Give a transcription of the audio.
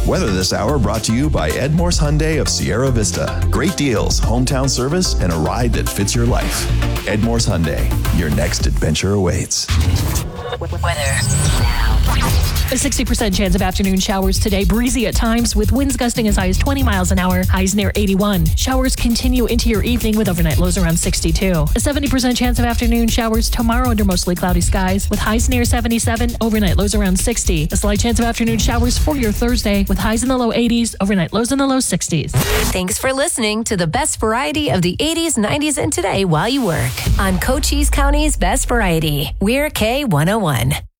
Weather this hour brought to you by Ed Morse Hyundai of Sierra Vista. Great deals, hometown service, and a ride that fits your life. Ed Morse Hyundai, your next adventure awaits. Weather now. A 60% chance of afternoon showers today. Breezy at times with winds gusting as high as 20 miles an hour. Highs near 81. Showers continue into your evening with overnight lows around 62. A 70% chance of afternoon showers tomorrow under mostly cloudy skies with highs near 77. Overnight lows around 60. A slight chance of afternoon showers for your Thursday with highs in the low 80s. Overnight lows in the low 60s. Thanks for listening to the best variety of the 80s, 90s, and today while you work on Cochise County's Best Variety. We're K101.